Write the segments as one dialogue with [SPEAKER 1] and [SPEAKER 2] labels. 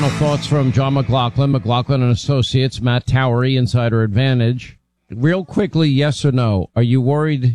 [SPEAKER 1] Final thoughts from John McLaughlin, McLaughlin and Associates, Matt Towery, Insider Advantage. Real quickly, yes or no? Are you worried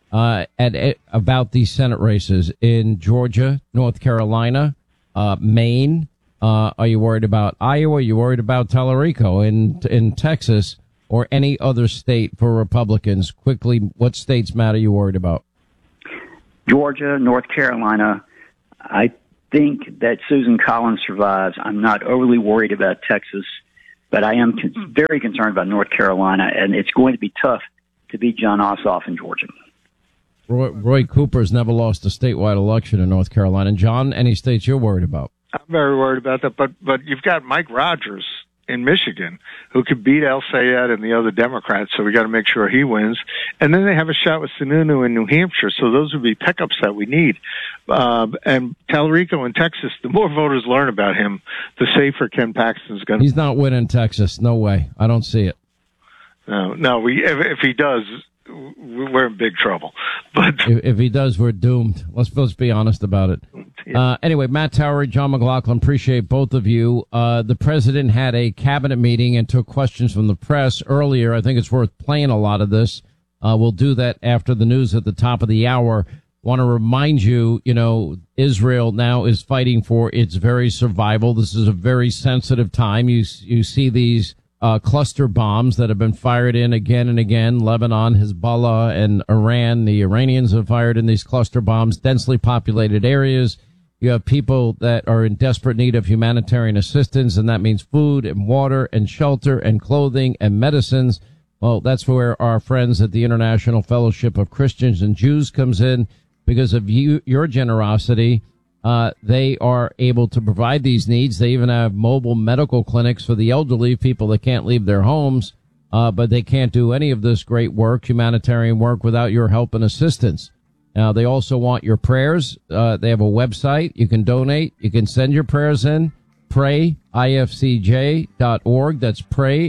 [SPEAKER 1] about these Senate races in Georgia, North Carolina, Maine? Are you worried about Iowa? Are you worried about Tallarico in Texas or any other state for Republicans? Quickly, what states, Matt, are you worried about?
[SPEAKER 2] Georgia, North Carolina. I think that Susan Collins survives. I'm not overly worried about Texas, but I am very concerned about North Carolina, and it's going to be tough to beat John Ossoff in Georgia.
[SPEAKER 1] Roy Cooper's never lost a statewide election in North Carolina. And John, any states you're worried about?
[SPEAKER 3] I'm very worried about that, but you've got Mike Rogers in Michigan who could beat El Sayed and the other Democrats, so we got to make sure he wins. And then they have a shot with Sununu in New Hampshire, so those would be pickups that we need. And Tallarico in Texas, the more voters learn about him, the safer Ken Paxton's going to be.
[SPEAKER 1] He's not winning Texas. No way. I don't see it.
[SPEAKER 3] No. If he does, we're in big trouble. But
[SPEAKER 1] if he does, we're doomed. Let's be honest about it. Anyway, Matt Towery, John McLaughlin, appreciate both of you. The president had a cabinet meeting and took questions from the press earlier. I think it's worth playing a lot of this. We'll do that after the news at the top of the hour. Want to remind you, Israel now is fighting for its very survival. This is a very sensitive time. You see these cluster bombs that have been fired in again and again. Lebanon, Hezbollah, and Iran. The Iranians have fired in these cluster bombs, densely populated areas. You have people that are in desperate need of humanitarian assistance, and that means food and water and shelter and clothing and medicines. Well, that's where our friends at the International Fellowship of Christians and Jews comes in. Because of your generosity, they are able to provide these needs. They even have mobile medical clinics for the elderly, people that can't leave their homes, but they can't do any of this great work, humanitarian work, without your help and assistance. Now, they also want your prayers. They have a website. You can donate. You can send your prayers in. PrayIFCJ.org. That's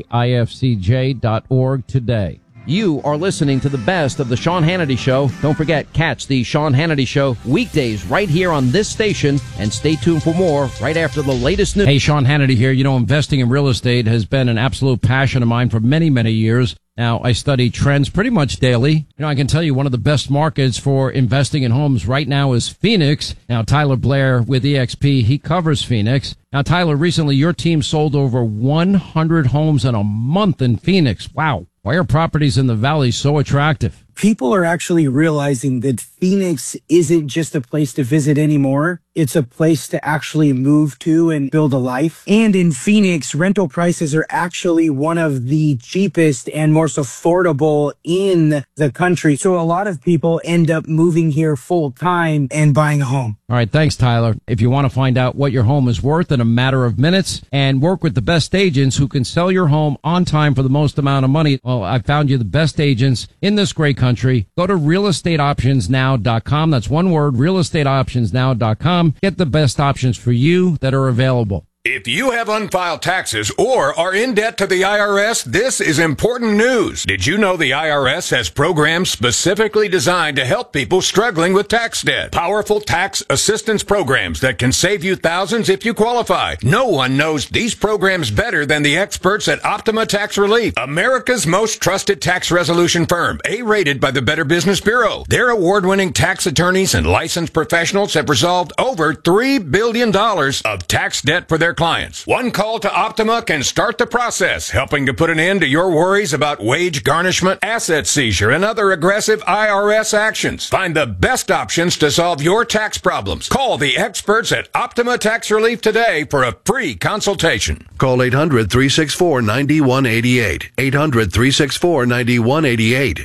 [SPEAKER 1] PrayIFCJ.org today.
[SPEAKER 4] You are listening to the best of the Sean Hannity Show. Don't forget, catch the Sean Hannity Show weekdays right here on this station, and stay tuned for more right after the latest news.
[SPEAKER 1] Hey, Sean Hannity here. Investing in real estate has been an absolute passion of mine for many, many years. Now, I study trends pretty much daily. I can tell you one of the best markets for investing in homes right now is Phoenix. Now, Tyler Blair with eXp, he covers Phoenix. Now, Tyler, recently your team sold over 100 homes in a month in Phoenix. Wow. Why are properties in the valley so attractive?
[SPEAKER 5] People are actually realizing that Phoenix isn't just a place to visit anymore. It's a place to actually move to and build a life. And in Phoenix, rental prices are actually one of the cheapest and most affordable in the country. So a lot of people end up moving here full time and buying a home.
[SPEAKER 1] All right. Thanks, Tyler. If you want to find out what your home is worth in a matter of minutes and work with the best agents who can sell your home on time for the most amount of money, well, I found you the best agents in this great country. Go to realestateoptionsnow.com. That's one word, realestateoptionsnow.com. Get the best options for you that are available.
[SPEAKER 6] If you have unfiled taxes or are in debt to the IRS, this is important news. Did you know the IRS has programs specifically designed to help people struggling with tax debt? Powerful tax assistance programs that can save you thousands if you qualify. No one knows these programs better than the experts at Optima Tax Relief, America's most trusted tax resolution firm, A-rated by the Better Business Bureau. Their award-winning tax attorneys and licensed professionals have resolved over $3 billion of tax debt for their clients. One call to Optima can start the process, helping to put an end to your worries about wage garnishment, asset seizure, and other aggressive IRS actions. Find the best options to solve your tax problems. Call the experts at Optima Tax Relief today for a free consultation.
[SPEAKER 7] Call 800-364-9188. 800-364-9188.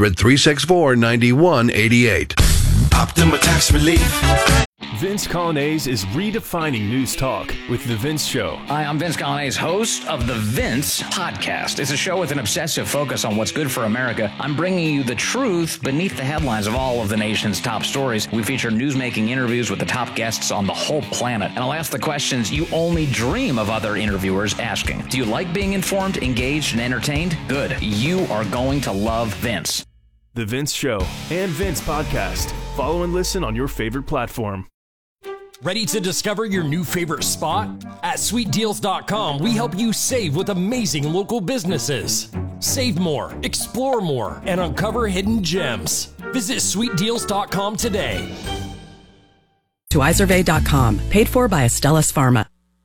[SPEAKER 7] 800-364-9188.
[SPEAKER 8] Optima Tax Relief.
[SPEAKER 9] Vince Coglianese is redefining news talk with The Vince Show.
[SPEAKER 10] Hi, I'm Vince Coglianese, host of The Vince Podcast. It's a show with an obsessive focus on what's good for America. I'm bringing you the truth beneath the headlines of all of the nation's top stories. We feature news-making interviews with the top guests on the whole planet. And I'll ask the questions you only dream of other interviewers asking. Do you like being informed, engaged, and entertained? Good. You are going to love Vince.
[SPEAKER 9] The Vince Show and Vince Podcast. Follow and listen on your favorite platform.
[SPEAKER 7] Ready to discover your new favorite spot? At sweetdeals.com, we help you save with amazing local businesses. Save more, explore more, and uncover hidden gems. Visit sweetdeals.com today.
[SPEAKER 8] To iSurvey.com, paid for by Astellas Pharma.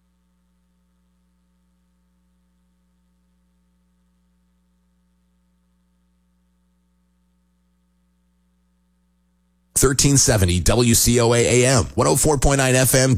[SPEAKER 11] 1370 WCOA AM, 104.9 FM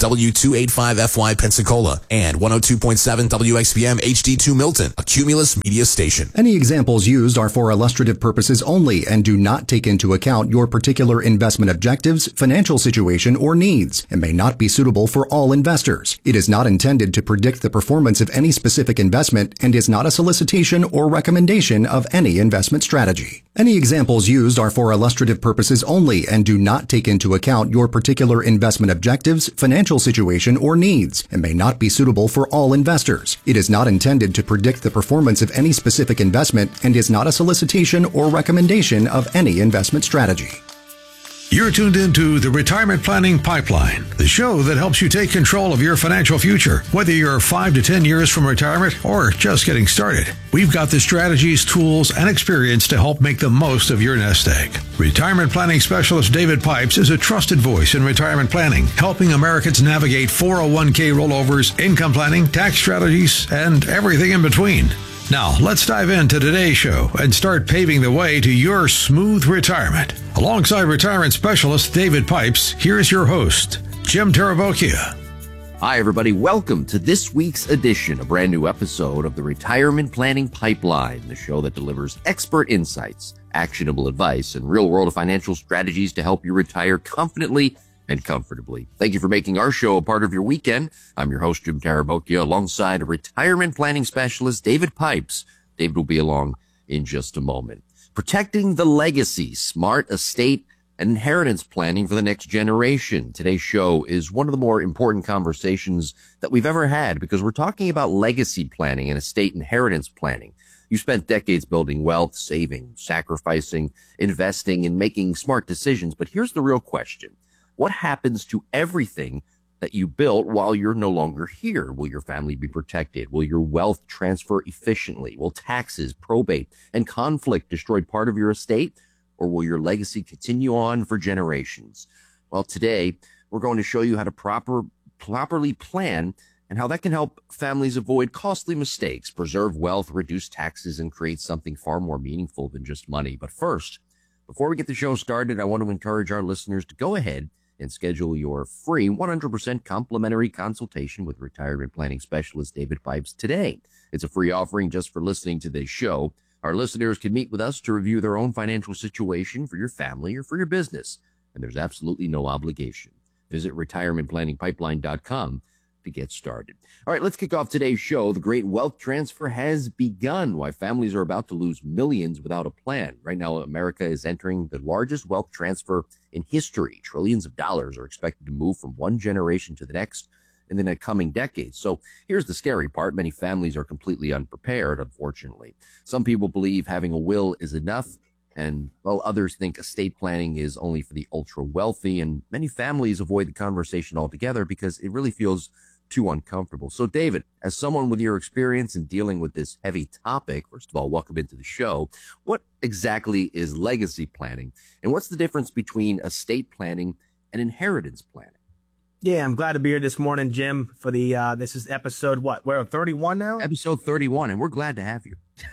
[SPEAKER 11] W285FY Pensacola, and 102.7 WXBM HD2 Milton, a Cumulus media station.
[SPEAKER 12] Any examples used are for illustrative purposes only and do not take into account your particular investment objectives, financial situation, or needs, and may not be suitable for all investors. It is not intended to predict the performance of any specific investment and is not a solicitation or recommendation of any investment strategy. Any examples used are for illustrative purposes only and do not take into account your particular investment objectives, financial situation, or needs, and may not be suitable for all investors. It is not intended to predict the performance of any specific investment and is not a solicitation or recommendation of any investment strategy.
[SPEAKER 13] You're tuned into the Retirement Planning Pipeline, the show that helps you take control of your financial future. Whether you're 5 to 10 years from retirement or just getting started, we've got the strategies, tools, and experience to help make the most of your nest egg. Retirement planning specialist David Pipes is a trusted voice in retirement planning, helping Americans navigate 401k rollovers, income planning, tax strategies, and everything in between. Now, let's dive into today's show and start paving the way to your smooth retirement. Alongside retirement specialist David Pipes, here's your host, Jim Tarabokia.
[SPEAKER 4] Hi, everybody. Welcome to this week's edition, a brand new episode of the Retirement Planning Pipeline, the show that delivers expert insights, actionable advice, and real-world financial strategies to help you retire confidently and comfortably. Thank you for making our show a part of your weekend. I'm your host, Jim Tarabokia, alongside retirement planning specialist David Pipes. David will be along in just a moment. Protecting the legacy, smart estate and inheritance planning for the next generation. Today's show is one of the more important conversations that we've ever had because we're talking about legacy planning and estate inheritance planning. You spent decades building wealth, saving, sacrificing, investing, and making smart decisions. But here's the real question. What happens to everything that you built while you're no longer here? Will your family be protected? Will your wealth transfer efficiently? Will taxes, probate, and conflict destroy part of your estate? Or will your legacy continue on for generations? Well, today, we're going to show you how to properly plan and how that can help families avoid costly mistakes, preserve wealth, reduce taxes, and create something far more meaningful than just money. But first, before we get the show started, I want to encourage our listeners to go ahead and schedule your free 100% complimentary consultation with retirement planning specialist David Pipes today. It's a free offering just for listening to this show. Our listeners can meet with us to review their own financial situation for your family or for your business, and there's absolutely no obligation. Visit retirementplanningpipeline.com to get started. All right, let's kick off today's show. The great wealth transfer has begun. Why families are about to lose millions without a plan. Right now, America is entering the largest wealth transfer in history. Trillions of dollars are expected to move from one generation to the next in the coming decades. So here's the scary part. Many families are completely unprepared, unfortunately. Some people believe having a will is enough, and while others think estate planning is only for the ultra wealthy, and many families avoid the conversation altogether because it really feels too uncomfortable. So David, as someone with your experience in dealing with this heavy topic, first of all, welcome into the show. What exactly is legacy planning, and what's the difference between estate planning and inheritance planning?
[SPEAKER 14] Yeah, I'm glad to be here this morning, Jim, for the, this is episode, what, we're on 31 now?
[SPEAKER 4] Episode 31, and we're glad to have you.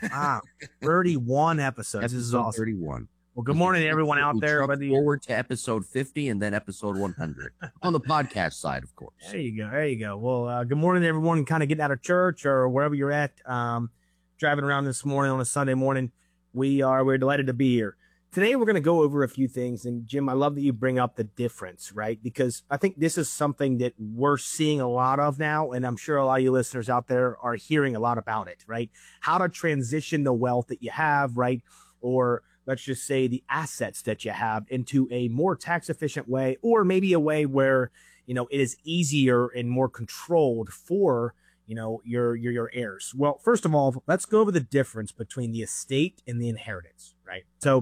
[SPEAKER 14] 31 episodes.
[SPEAKER 4] This is awesome. 31.
[SPEAKER 14] Well, good morning to everyone out there.
[SPEAKER 4] Look forward to episode 50 and then episode 100 on the podcast side, of course.
[SPEAKER 14] There you go. There you go. Well, good morning to everyone kind of getting out of church or wherever you're at. Driving around this morning on a Sunday morning. We're delighted to be here. Today, we're going to go over a few things. And Jim, I love that you bring up the difference, right? Because I think this is something that we're seeing a lot of now. And I'm sure a lot of you listeners out there are hearing a lot about it, right? How to transition the wealth that you have, right? Or let's just say the assets that you have into a more tax efficient way, or maybe a way where, you know, it is easier and more controlled for, you know, your heirs. Well, first of all, let's go over the difference between the estate and the inheritance, right? So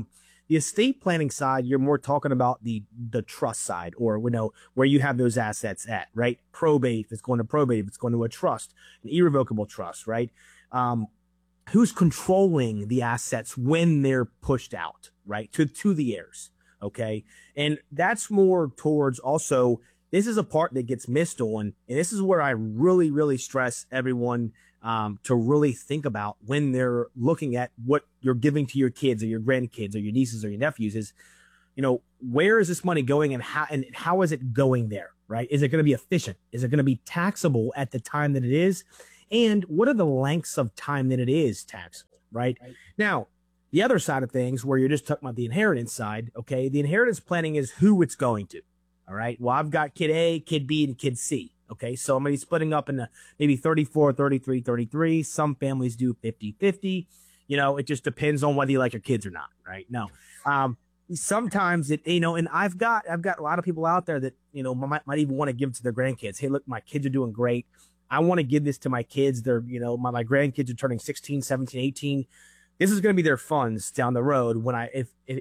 [SPEAKER 14] The estate planning side, you're more talking about the trust side, or, where you have those assets at, right? Probate, if it's going to probate, if it's going to a trust, an irrevocable trust, right? Who's controlling the assets when they're pushed out, right? To the heirs. Okay. And that's more towards also, this is a part that gets missed on. And this is where I really, really stress everyone, to really think about when they're looking at what you're giving to your kids or your grandkids or your nieces or your nephews is, where is this money going and how is it going there? Right? Is it going to be efficient? Is it going to be taxable at the time that it is? And what are the lengths of time that it is taxable? Right? Now, the other side of things where you're just talking about the inheritance side. Okay. The inheritance planning is who it's going to. All right. Well, I've got kid A, kid B, and kid C. Okay. So I'm going to be splitting up into maybe 34, 33, 33. Some families do 50-50. It just depends on whether you like your kids or not. Right. No. Sometimes and I've got a lot of people out there that, might even want to give it to their grandkids. Hey, look, my kids are doing great. I want to give this to my kids. They're, my grandkids are turning 16, 17, 18. This is going to be their funds down the road when if